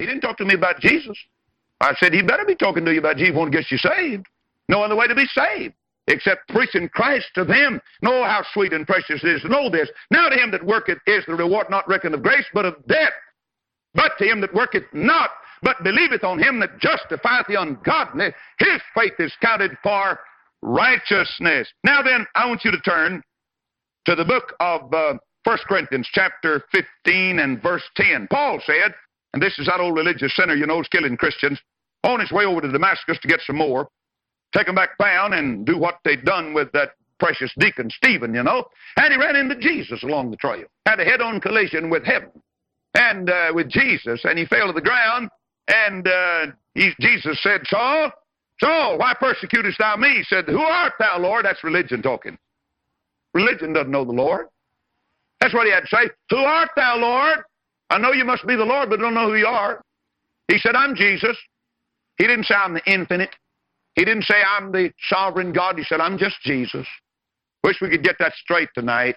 He didn't talk to me about Jesus. I said, he better be talking to you about Jesus if he wants to get you saved. No other way to be saved except preaching Christ to them. Know how sweet and precious it is to know this. Now to him that worketh is the reward not reckoned of grace, but of debt. But to him that worketh not, but believeth on him that justifieth the ungodly, his faith is counted for righteousness. Now then, I want you to turn to the book of 1 Corinthians chapter 15 and verse 10. Paul said, and this is that old religious sinner, you know, who's killing Christians, on his way over to Damascus to get some more, take them back bound and do what they'd done with that precious deacon Stephen, you know. And he ran into Jesus along the trail, had a head-on collision with heaven and with Jesus, and he fell to the ground, and Jesus said, Saul, Saul, why persecutest thou me? He said, who art thou, Lord? That's religion talking. Religion doesn't know the Lord. That's what he had to say. Who art thou, Lord? I know you must be the Lord, but I don't know who you are. He said, I'm Jesus. He didn't say I'm the infinite. He didn't say I'm the sovereign God. He said, I'm just Jesus. Wish we could get that straight tonight.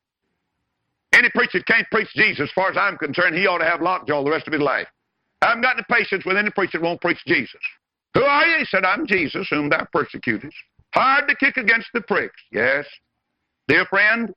Any preacher that can't preach Jesus, as far as I'm concerned, he ought to have lockjaw the rest of his life. I haven't got any patience with any preacher that won't preach Jesus. Who are you? He said, I'm Jesus, whom thou persecutest. Hard to kick against the pricks. Yes. Dear friend,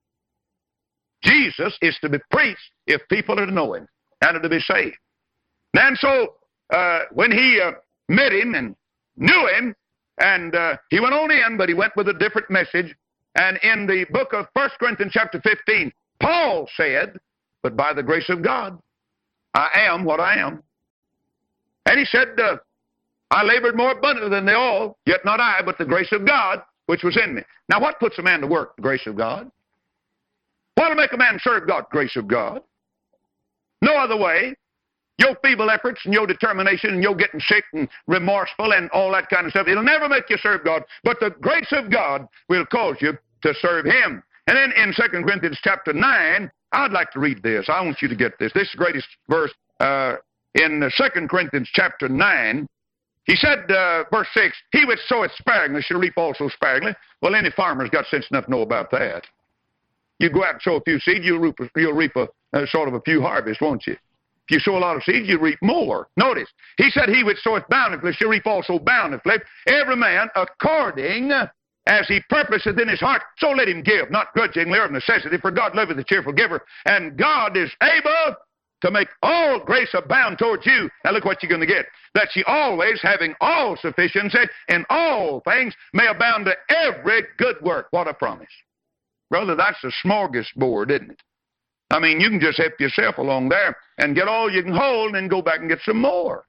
Jesus is to be preached if people are to know him and are to be saved. And so when he met him and knew him, and he went on in, but he went with a different message. And in the book of 1 Corinthians chapter 15, Paul said, but by the grace of God, I am what I am. And he said, I labored more abundantly than they all, yet not I, but the grace of God, which was in me. Now, what puts a man to work? The grace of God. What'll make a man serve God? Grace of God. No other way. Your feeble efforts and your determination and your getting sick and remorseful and all that kind of stuff, it'll never make you serve God. But the grace of God will cause you to serve him. And then in 2 Corinthians chapter 9, I'd like to read this. I want you to get this. This is the greatest verse in 2 Corinthians chapter 9. He said, verse 6, he which soweth sparingly shall reap also sparingly. Well, any farmer's got sense enough to know about that. You go out and sow a few seeds, you'll reap a sort of a few harvests, won't you? If you sow a lot of seeds, you reap more. Notice, he said, he which soweth bountifully shall reap also bountifully. Every man according as he purposeth in his heart, so let him give, not grudgingly or of necessity, for God loveth the cheerful giver. And God is able to make all grace abound towards you. Now look what you're going to get. That ye always, having all sufficiency in all things, may abound to every good work. What a promise. Brother, that's a smorgasbord, isn't it? I mean, you can just help yourself along there and get all you can hold and then go back and get some more.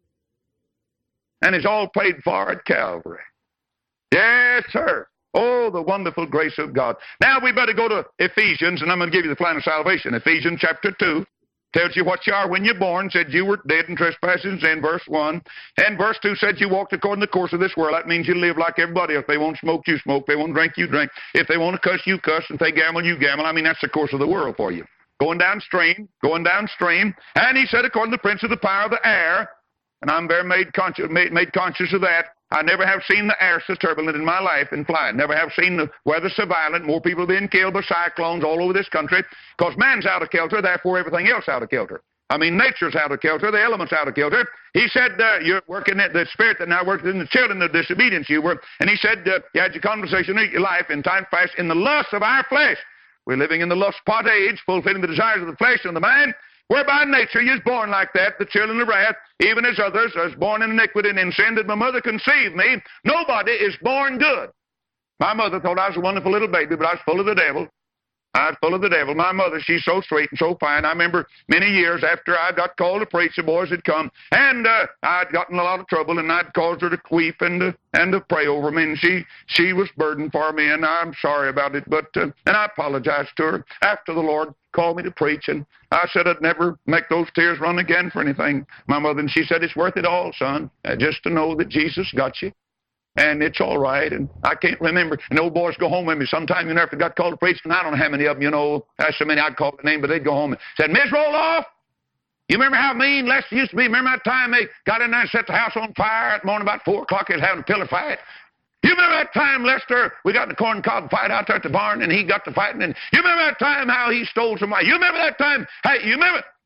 And it's all paid for at Calvary. Yes, sir. Oh, the wonderful grace of God. Now we better go to Ephesians, and I'm going to give you the plan of salvation. Ephesians chapter 2 tells you what you are when you're born. Said you were dead in trespasses in verse 1. And verse 2 said you walked according to the course of this world. That means you live like everybody. If they won't smoke, you smoke. If they won't drink, you drink. If they want to cuss, you cuss. If they gamble, you gamble. I mean, that's the course of the world for you. Going downstream. And he said, according to the prince of the power of the air, and I'm very made conscious of that. I never have seen the air so turbulent in my life in flying. Never have seen the weather so violent. More people being killed by cyclones all over this country. Because man's out of kilter, therefore everything else out of kilter. I mean, nature's out of kilter, the elements out of kilter. He said, you're working at the spirit that now works in the children of disobedience you were. And he said, you had your conversation in your life in time past in the lust of our flesh. We're living in the lust pot age, fulfilling the desires of the flesh and the mind, whereby nature is born like that, the children of wrath, even as others, as born in iniquity and in sin, did my mother conceive me. Nobody is born good. My mother thought I was a wonderful little baby, but I was full of the devil. I was full of the devil. My mother, she's so sweet and so fine. I remember many years after I got called to preach, the boys had come, and I'd gotten in a lot of trouble, and I'd caused her to weep and to pray over me, and she was burdened for me, and I'm sorry about it, but and I apologized to her after the Lord called me to preach, and I said I'd never make those tears run again for anything, my mother, and she said, it's worth it all, son, just to know that Jesus got you. And it's all right, and I can't remember. And old boys go home with me sometime, you know, if they got called to preach, and I don't know how many of them, you know, that's so many I'd call the name, but they'd go home and said, Miss Roloff, you remember how mean Lester used to be? Remember that time they got in there and set the house on fire that morning about 4 o'clock, they was having a pillar fight? You remember that time, Lester, we got in the corn cob fight out there at the barn, and he got to fighting, and you remember that time how he stole some money? You remember that time? Hey, you remember?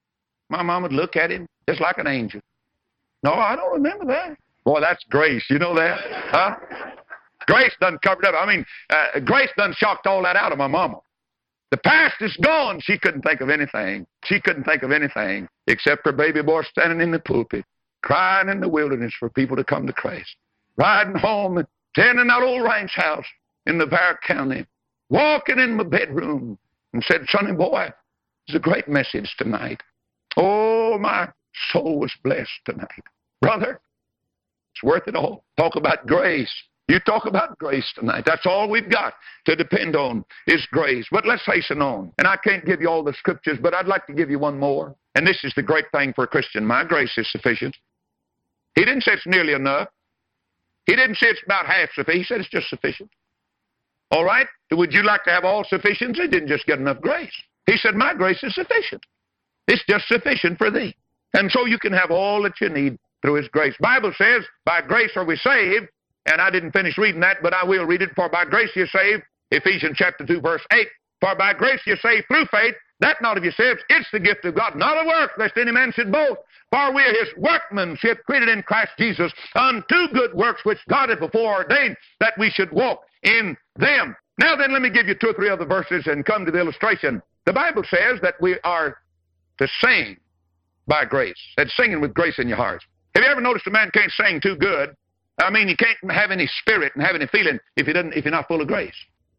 My mom would look at him just like an angel. No, I don't remember that. Boy, that's grace. You know that? Huh? Grace done covered up. I mean, grace done shocked all that out of my mama. The past is gone. She couldn't think of anything. She couldn't think of anything except her baby boy standing in the pulpit, crying in the wilderness for people to come to Christ. Riding home and tending that old ranch house in Navarre County, walking in my bedroom and said, Sonny boy, it's a great message tonight. Oh, my soul was blessed tonight. Brother, it's worth it all. Talk about grace. You talk about grace tonight. That's all we've got to depend on is grace. But let's hasten on. And I can't give you all the scriptures, but I'd like to give you one more. And this is the great thing for a Christian. My grace is sufficient. He didn't say it's nearly enough. He didn't say it's about half sufficient. He said it's just sufficient. All right? Would you like to have all sufficiency? He didn't just get enough grace. He said, my grace is sufficient. It's just sufficient for thee. And so you can have all that you need through his grace. Bible says, by grace are we saved. And I didn't finish reading that, but I will read it. For by grace you're saved, Ephesians chapter 2, verse 8. For by grace you're saved through faith, that not of yourselves, it's the gift of God, not of works, lest any man should boast. For we are his workmanship, created in Christ Jesus, unto good works which God hath before ordained, that we should walk in them. Now then, let me give you 2 or 3 other verses and come to the illustration. The Bible says that we are to sing by grace. That's singing with grace in your hearts. Have you ever noticed a man can't sing too good? I mean, you can't have any spirit and have any feeling if you're not full of grace.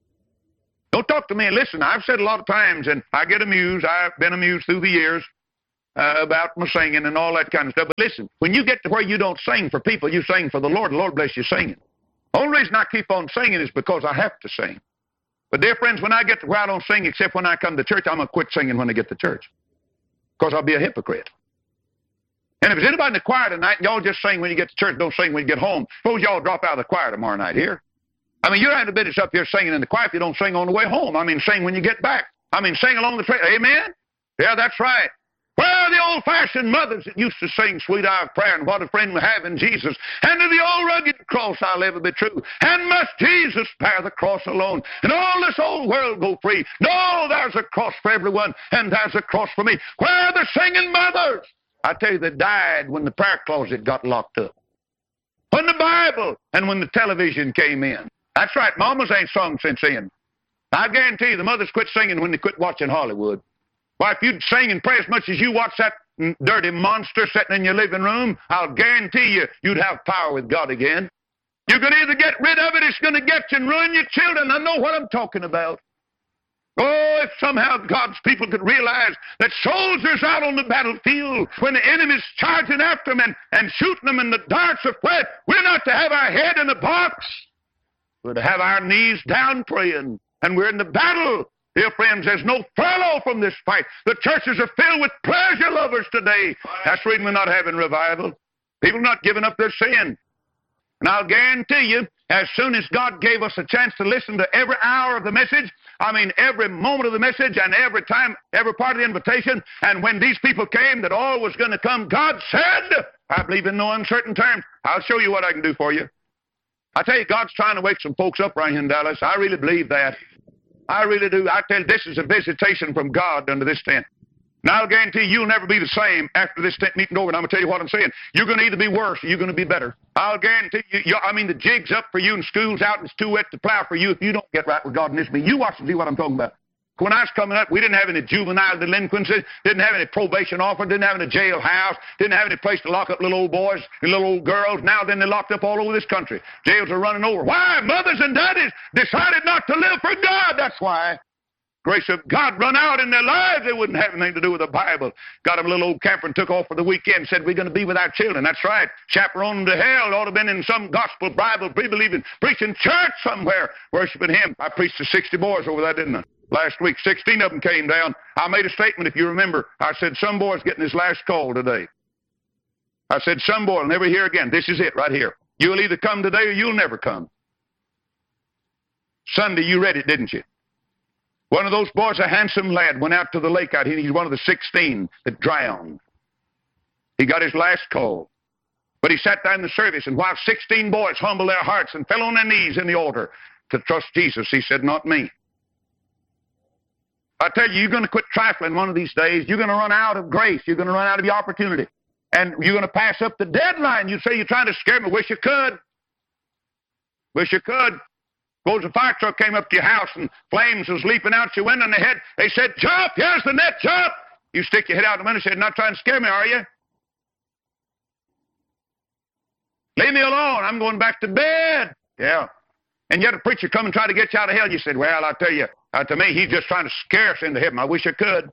Don't talk to me and listen. I've said a lot of times, and I get amused. I've been amused through the years about my singing and all that kind of stuff. But listen, when you get to where you don't sing for people, you sing for the Lord. The Lord bless you singing. The only reason I keep on singing is because I have to sing. But dear friends, when I get to where I don't sing except when I come to church, I'm going to quit singing when I get to church because I'll be a hypocrite. And if there's anybody in the choir tonight, and y'all just sing when you get to church, don't sing when you get home, suppose y'all drop out of the choir tomorrow night here. I mean, you're having a business up here singing in the choir if you don't sing on the way home. I mean, sing when you get back. I mean, sing along the trail. Amen? Yeah, that's right. Where are the old-fashioned mothers that used to sing Sweet Hour of Prayer and What a Friend We Have in Jesus? And to the old rugged cross I'll ever be true. And must Jesus bear the cross alone? And all this old world go free? No, there's a cross for everyone, and there's a cross for me. Where are the singing mothers? I tell you, they died when the prayer closet got locked up. When the Bible and when the television came in. That's right, mamas ain't sung since then. I guarantee you the mothers quit singing when they quit watching Hollywood. Why, if you'd sing and pray as much as you watch that dirty monster sitting in your living room, I'll guarantee you you'd have power with God again. You can either get rid of it, it's going to get you and ruin your children. I know what I'm talking about. Oh, if somehow God's people could realize that soldiers out on the battlefield, when the enemy's charging after them and shooting them and the darts are fled, we're not to have our head in a box. We're to have our knees down praying. And we're in the battle. Dear friends, there's no furlough from this fight. The churches are filled with pleasure lovers today. That's the reason we're not having revival. People are not giving up their sin. And I'll guarantee you, as soon as God gave us a chance to listen to every hour of the message, I mean every moment of the message and every time, every part of the invitation, and when these people came that all was going to come, God said, I believe in no uncertain terms, I'll show you what I can do for you. I tell you, God's trying to wake some folks up right here in Dallas. I really believe that. I really do. I tell you, this is a visitation from God under this tent. Now, I'll guarantee you'll never be the same after this tent meeting over. And I'm going to tell you what I'm saying. You're going to either be worse or you're going to be better. I'll guarantee you, I mean, the jig's up for you and school's out and it's too wet to plow for you if you don't get right with God in this meeting. You watch and see what I'm talking about. When I was coming up, we didn't have any juvenile delinquencies, didn't have any probation offer, didn't have any jailhouse, didn't have any place to lock up little old boys and little old girls. Now then, they're locked up all over this country. Jails are running over. Why? Mothers and daddies decided not to live for God. That's why. Grace of God run out in their lives. They wouldn't have anything to do with the Bible. Got them a little old camper and took off for the weekend. Said, we're going to be with our children. That's right. Chaperone them to hell. Ought to have been in some gospel, Bible, believing, preaching church somewhere, worshiping Him. I preached to 60 boys over there, didn't I? Last week, 16 of them came down. I made a statement, if you remember. I said, some boy's getting his last call today. I said, some boy will never hear again. This is it right here. You'll either come today or you'll never come. Sunday, you read it, didn't you? One of those boys, a handsome lad, went out to the lake out here. He's one of the 16 that drowned. He got his last call. But he sat down in the service, and while 16 boys humbled their hearts and fell on their knees in the altar to trust Jesus, he said, not me. I tell you, you're going to quit trifling one of these days. You're going to run out of grace. You're going to run out of your opportunity. And you're going to pass up the deadline. You say you're trying to scare me. Wish you could. Wish you could. Suppose a fire truck came up to your house and flames was leaping out your window and they said, jump, here's the net, jump. You stick your head out the window and said, not trying to scare me, are you? Leave me alone. I'm going back to bed. Yeah. And yet a preacher come and try to get you out of hell. You said, well, I tell you, to me, he's just trying to scare us into heaven. I wish I could.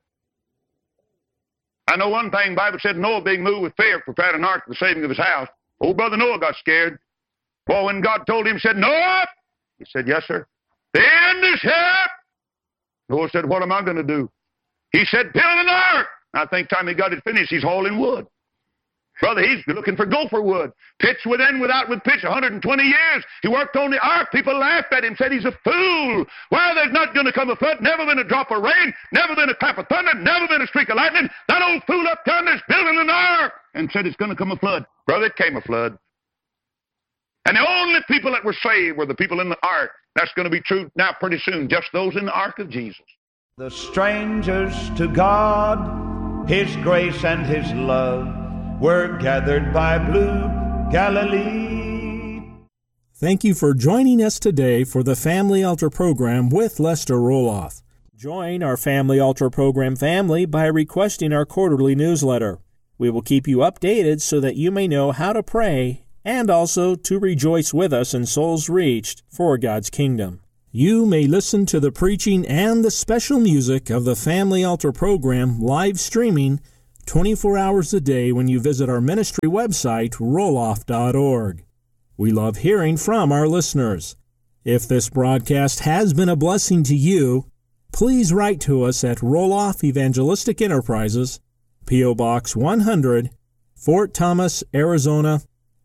I know one thing, the Bible said Noah being moved with fear prepared an ark for the saving of his house. Old brother Noah got scared. Well, when God told him, said, Noah, he said, yes, sir. The end is here. Noah said, what am I going to do? He said, build an ark. I think time he got it finished, he's hauling wood. Brother, he's looking for gopher wood. Pitch within, without with pitch, 120 years. He worked on the ark. People laughed at him, said he's a fool. Well, there's not going to come a flood. Never been a drop of rain. Never been a clap of thunder. Never been a streak of lightning. That old fool up yonder's building an ark and said it's going to come a flood. Brother, it came a flood. And the only people that were saved were the people in the ark. That's going to be true now pretty soon. Just those in the ark of Jesus. The strangers to God, His grace and His love, were gathered by blue Galilee. Thank you for joining us today for the Family Altar program with Lester Roloff. Join our Family Altar program family by requesting our quarterly newsletter. We will keep you updated so that you may know how to pray and also to rejoice with us in souls reached for God's kingdom. You may listen to the preaching and the special music of the Family Altar program live streaming 24 hours a day when you visit our ministry website, roloff.org. We love hearing from our listeners. If this broadcast has been a blessing to you, please write to us at Roloff Evangelistic Enterprises, P.O. Box 100, Fort Thomas, Arizona,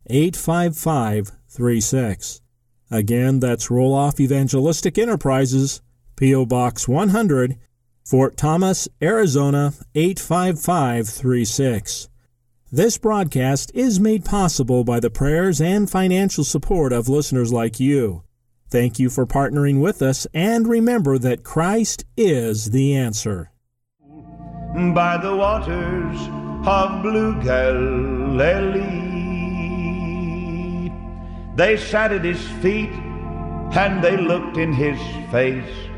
85536. Again, that's Roloff Evangelistic Enterprises, P.O. Box 100, Fort Thomas, Arizona, 85536. This broadcast is made possible by the prayers and financial support of listeners like you. Thank you for partnering with us, and remember that Christ is the answer. By the waters of blue Galilee, they sat at His feet, and they looked in His face.